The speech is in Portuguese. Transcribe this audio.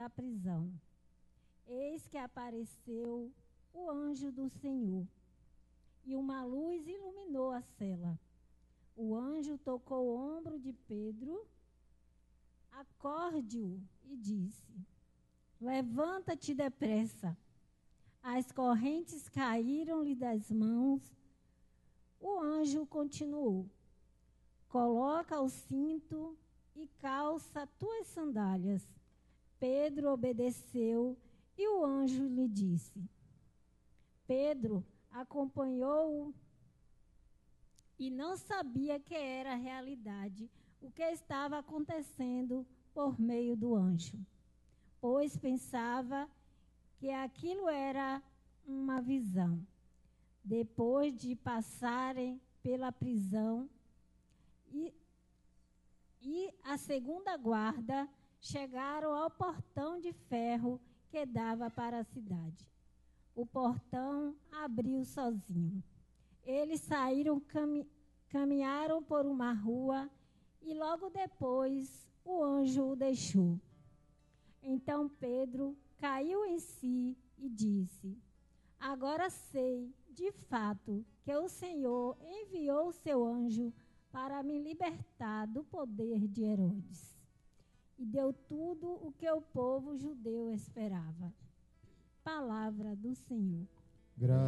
da prisão. Eis que apareceu o anjo do Senhor, e uma luz iluminou a cela. O anjo tocou o ombro de Pedro, acorde-o e disse: levanta-te depressa. As correntes caíram-lhe das mãos. O anjo continuou: coloca o cinto e calça tuas sandálias. Pedro obedeceu e o anjo lhe disse. Pedro acompanhou-o e não sabia que era realidade o que estava acontecendo por meio do anjo, pois pensava que aquilo era uma visão. Depois de passarem pela prisão e a segunda guarda, chegaram ao portão de ferro que dava para a cidade. O portão abriu sozinho. Eles saíram, caminharam por uma rua e logo depois o anjo o deixou. Então Pedro caiu em si e disse: agora sei, de fato, que o Senhor enviou o seu anjo para me libertar do poder de Herodes. E deu tudo o que o povo judeu esperava. Palavra do Senhor. Graças